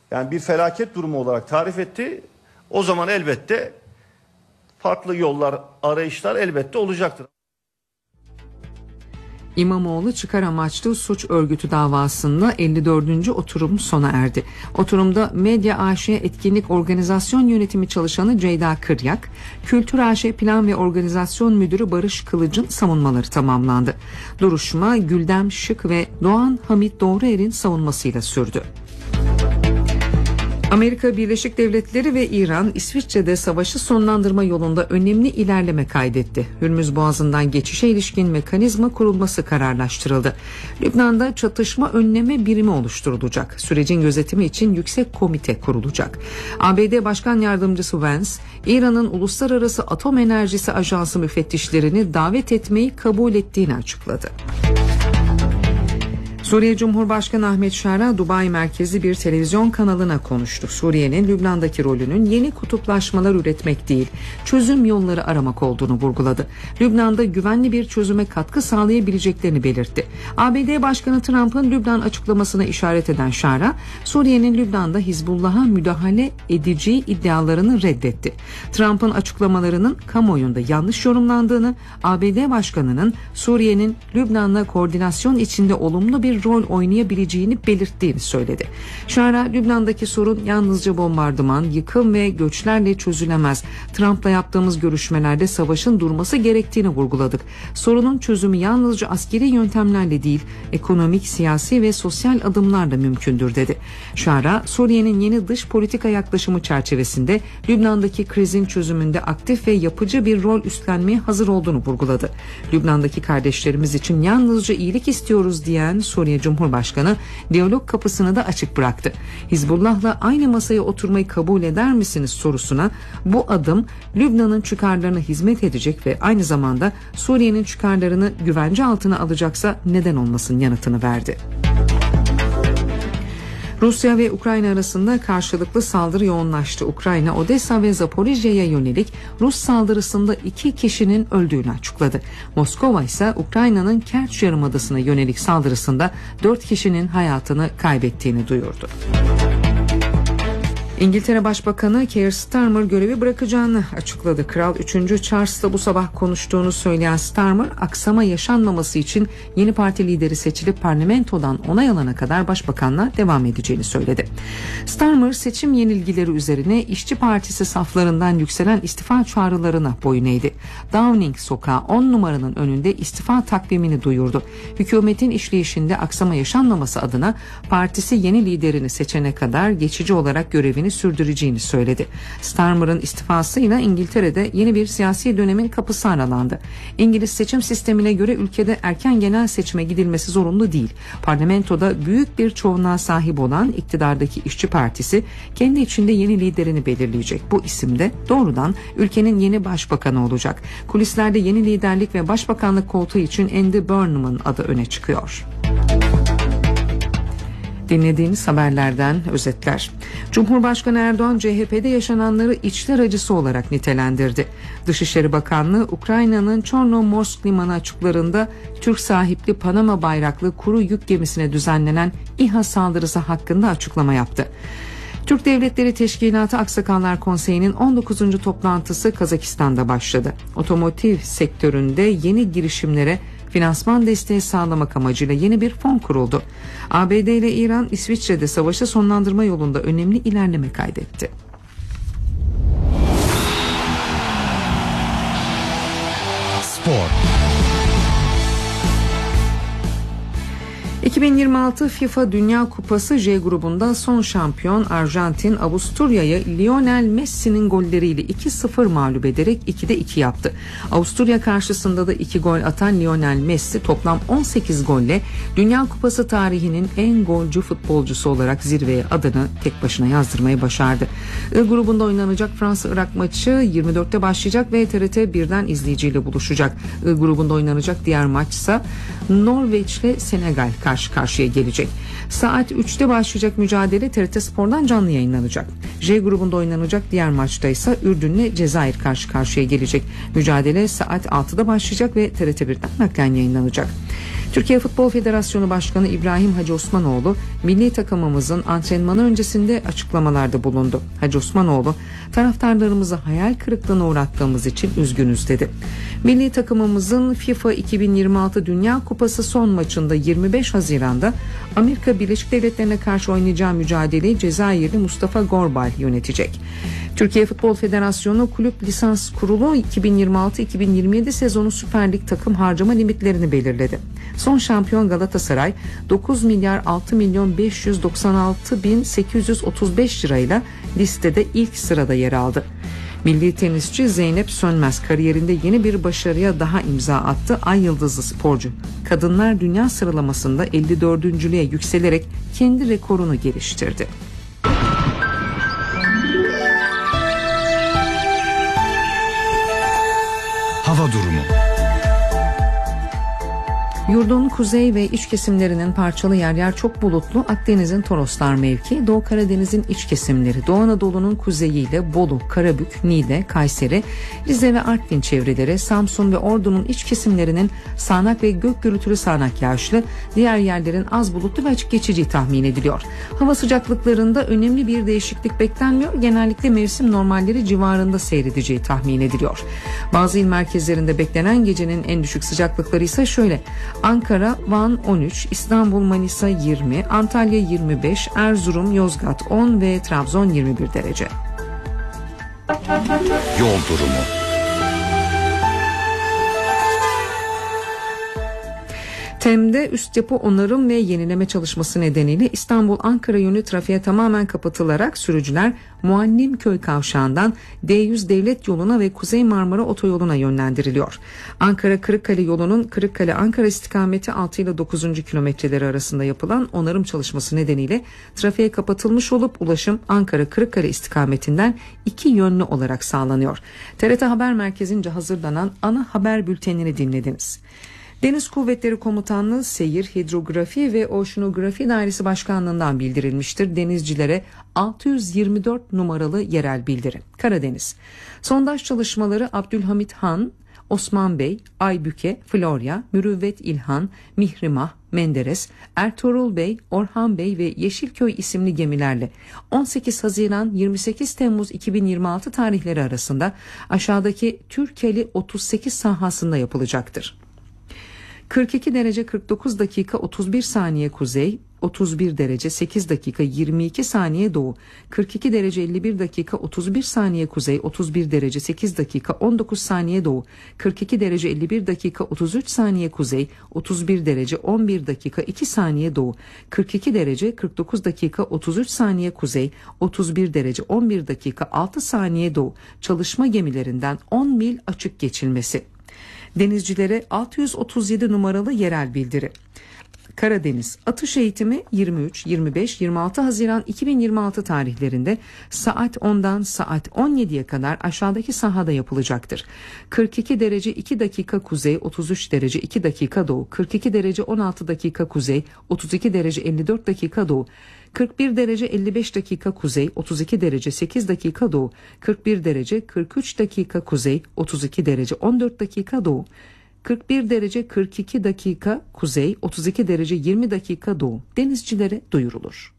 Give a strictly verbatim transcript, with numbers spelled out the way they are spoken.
yani bir felaket durumu olarak tarif etti. O zaman elbette farklı yollar, arayışlar elbette olacaktır. İmamoğlu çıkar amaçlı suç örgütü davasında elli dördüncü oturum sona erdi. Oturumda Medya A Ş Etkinlik Organizasyon Yönetimi Çalışanı Ceyda Kıryak, Kültür A Ş Plan ve Organizasyon Müdürü Barış Kılıç'ın savunmaları tamamlandı. Duruşma Güldem Şık ve Doğan Hamit Doğruer'in savunmasıyla sürdü. Amerika Birleşik Devletleri ve İran, İsviçre'de savaşı sonlandırma yolunda önemli ilerleme kaydetti. Hürmüz Boğazı'ndan geçişe ilişkin mekanizma kurulması kararlaştırıldı. Lübnan'da çatışma önleme birimi oluşturulacak. Sürecin gözetimi için yüksek komite kurulacak. A B D Başkan Yardımcısı Vance, İran'ın Uluslararası Atom Enerjisi Ajansı müfettişlerini davet etmeyi kabul ettiğini açıkladı. Suriye Cumhurbaşkanı Ahmet Şara, Dubai merkezli bir televizyon kanalına konuştu. Suriye'nin Lübnan'daki rolünün yeni kutuplaşmalar üretmek değil, çözüm yolları aramak olduğunu vurguladı. Lübnan'da güvenli bir çözüme katkı sağlayabileceklerini belirtti. A B D Başkanı Trump'ın Lübnan açıklamasına işaret eden Şara, Suriye'nin Lübnan'da Hizbullah'a müdahale edeceği iddialarını reddetti. Trump'ın açıklamalarının kamuoyunda yanlış yorumlandığını, A B D Başkanı'nın Suriye'nin Lübnan'la koordinasyon içinde olumlu bir rol oynayabileceğini belirttiğini söyledi. Şara, Lübnan'daki sorun yalnızca bombardıman, yıkım ve göçlerle çözülemez. Trump'la yaptığımız görüşmelerde savaşın durması gerektiğini vurguladık. Sorunun çözümü yalnızca askeri yöntemlerle değil, ekonomik, siyasi ve sosyal adımlarla mümkündür dedi. Şara, Suriye'nin yeni dış politika yaklaşımı çerçevesinde Lübnan'daki krizin çözümünde aktif ve yapıcı bir rol üstlenmeye hazır olduğunu vurguladı. Lübnan'daki kardeşlerimiz için yalnızca iyilik istiyoruz diyen Suriye Cumhurbaşkanı diyalog kapısını da açık bıraktı. Hizbullah'la aynı masaya oturmayı kabul eder misiniz sorusuna bu adım Lübnan'ın çıkarlarına hizmet edecek ve aynı zamanda Suriye'nin çıkarlarını güvence altına alacaksa neden olmasın yanıtını verdi. Rusya ve Ukrayna arasında karşılıklı saldırı yoğunlaştı. Ukrayna, Odessa ve Zaporijya'ya yönelik Rus saldırısında iki kişinin öldüğünü açıkladı. Moskova ise Ukrayna'nın Kerç Yarımadası'na yönelik saldırısında dört kişinin hayatını kaybettiğini duyurdu. İngiltere Başbakanı Keir Starmer görevi bırakacağını açıkladı. Kral üçüncü Charles'la bu sabah konuştuğunu söyleyen Starmer, aksama yaşanmaması için yeni parti lideri seçilip parlamentodan onay alana kadar başbakanlığa devam edeceğini söyledi. Starmer, seçim yenilgileri üzerine İşçi Partisi saflarından yükselen istifa çağrılarına boyun eğdi. Downing Sokağı on numaranın önünde istifa takvimini duyurdu. Hükümetin işleyişinde aksama yaşanmaması adına partisi yeni liderini seçene kadar geçici olarak görevini sürdüreceğini söyledi. Starmer'ın istifasıyla İngiltere'de yeni bir siyasi dönemin kapısı aralandı. İngiliz seçim sistemine göre ülkede erken genel seçime gidilmesi zorunlu değil. Parlamentoda büyük bir çoğunluğa sahip olan iktidardaki İşçi Partisi kendi içinde yeni liderini belirleyecek. Bu isim de doğrudan ülkenin yeni başbakanı olacak. Kulislerde yeni liderlik ve başbakanlık koltuğu için Andy Burnham'ın adı öne çıkıyor. Dinlediğiniz haberlerden özetler. Cumhurbaşkanı Erdoğan C H P'de yaşananları içler acısı olarak nitelendirdi. Dışişleri Bakanlığı, Ukrayna'nın Çornomorsk limanı açıklarında Türk sahipli Panama bayraklı kuru yük gemisine düzenlenen İHA saldırısı hakkında açıklama yaptı. Türk Devletleri Teşkilatı Aksakallar Konseyi'nin on dokuzuncu toplantısı Kazakistan'da başladı. Otomotiv sektöründe yeni girişimlere finansman desteği sağlamak amacıyla yeni bir fon kuruldu. A B D ile İran, İsviçre'de savaşı sonlandırma yolunda önemli ilerleme kaydetti. Spor. iki bin yirmi altı FIFA Dünya Kupası J grubunda son şampiyon Arjantin, Avusturya'yı Lionel Messi'nin golleriyle iki sıfır mağlup ederek ikide iki yaptı. Avusturya karşısında da iki gol atan Lionel Messi toplam on sekiz golle Dünya Kupası tarihinin en golcü futbolcusu olarak zirveye adını tek başına yazdırmayı başardı. I grubunda oynanacak Fransa-Irak maçı yirmi dörtte başlayacak ve T R T birden izleyiciyle buluşacak. I grubunda oynanacak diğer maçsa Norveç ile Senegal karşısında karşı karşıya gelecek. Saat üçte başlayacak mücadele T R T Spor'dan canlı yayınlanacak. J grubunda oynanacak diğer maçta ise Ürdün'le Cezayir karşı karşıya gelecek. Mücadele saat altıda başlayacak ve T R T birden naklen yayınlanacak. Türkiye Futbol Federasyonu Başkanı İbrahim Hacı Osmanoğlu, milli takımımızın antrenmanı öncesinde açıklamalarda bulundu. Hacı Osmanoğlu, taraftarlarımızı hayal kırıklığına uğrattığımız için üzgünüz dedi. Milli takımımızın FIFA iki bin yirmi altı Dünya Kupası son maçında yirmi beş Haziran'da Amerika Birleşik Devletleri'ne karşı oynayacağı mücadeleyi Cezayirli Mustafa Gorbal yönetecek. Türkiye Futbol Federasyonu Kulüp Lisans Kurulu iki bin yirmi altı iki bin yirmi yedi sezonu Süper Lig takım harcama limitlerini belirledi. Son şampiyon Galatasaray dokuz milyar altı milyon beş yüz doksan altı bin sekiz yüz otuz beş lirayla listede ilk sırada yer aldı. Milli tenisçi Zeynep Sönmez kariyerinde yeni bir başarıya daha imza attı. Ay yıldızlı sporcu kadınlar dünya sıralamasında elli dördüncülüğe yükselerek kendi rekorunu geliştirdi. Hava durumu. Yurdun kuzey ve iç kesimlerinin parçalı yer yer çok bulutlu, Akdeniz'in Toroslar mevki, Doğu Karadeniz'in iç kesimleri, Doğu Anadolu'nun kuzeyiyle Bolu, Karabük, Niğde, Kayseri, Rize ve Artvin çevreleri, Samsun ve Ordu'nun iç kesimlerinin sağanak ve gök gürültülü sağanak yağışlı, diğer yerlerin az bulutlu ve açık geçici tahmin ediliyor. Hava sıcaklıklarında önemli bir değişiklik beklenmiyor, genellikle mevsim normalleri civarında seyredeceği tahmin ediliyor. Bazı il merkezlerinde beklenen gecenin en düşük sıcaklıkları ise şöyle: Ankara, Van on üç, İstanbul, Manisa yirmi, Antalya yirmi beş, Erzurum, Yozgat on ve Trabzon yirmi bir derece. Yol durumu. Tem'de üst yapı onarım ve yenileme çalışması nedeniyle İstanbul-Ankara yönü trafiğe tamamen kapatılarak sürücüler Muallimköy kavşağından D yüz devlet yoluna ve Kuzey Marmara otoyoluna yönlendiriliyor. Ankara-Kırıkkale yolunun Kırıkkale-Ankara istikameti altı ile dokuzuncu kilometreleri arasında yapılan onarım çalışması nedeniyle trafiğe kapatılmış olup ulaşım Ankara-Kırıkkale istikametinden iki yönlü olarak sağlanıyor. T R T Haber Merkezi'nce hazırlanan ana haber bültenini dinlediniz. Deniz Kuvvetleri Komutanlığı Seyir, Hidrografi ve Oşinografi Dairesi Başkanlığı'ndan bildirilmiştir. Denizcilere altı yüz yirmi dört numaralı yerel bildiri. Karadeniz. Sondaj çalışmaları Abdülhamit Han, Osman Bey, Aybüke, Florya, Mürüvvet İlhan, Mihrimah, Menderes, Ertuğrul Bey, Orhan Bey ve Yeşilköy isimli gemilerle on sekiz Haziran yirmi sekiz Temmuz iki bin yirmi altı tarihleri arasında aşağıdaki Türkeli otuz sekiz sahasında yapılacaktır. kırk iki derece kırk dokuz dakika otuz bir saniye kuzey, otuz bir derece sekiz dakika yirmi iki saniye doğu, kırk iki derece elli bir dakika otuz bir saniye kuzey, otuz bir derece sekiz dakika on dokuz saniye doğu, kırk iki derece elli bir dakika otuz üç saniye kuzey, otuz bir derece on bir dakika iki saniye doğu, kırk iki derece kırk dokuz dakika otuz üç saniye kuzey, otuz bir derece on bir dakika altı saniye doğu, çalışma gemilerinden on mil açık geçilmesi. Denizcilere altı yüz otuz yedi numaralı yerel bildiri. Karadeniz atış eğitimi yirmi üç, yirmi beş, yirmi altı Haziran iki bin yirmi altı tarihlerinde saat ondan saat on yediye kadar aşağıdaki sahada yapılacaktır. kırk iki derece iki dakika kuzey, otuz üç derece iki dakika doğu, kırk iki derece on altı dakika kuzey, otuz iki derece elli dört dakika doğu, kırk bir derece elli beş dakika kuzey, otuz iki derece sekiz dakika doğu, kırk bir derece kırk üç dakika kuzey, otuz iki derece on dört dakika doğu, kırk bir derece kırk iki dakika kuzey, otuz iki derece yirmi dakika doğu denizcilere duyurulur.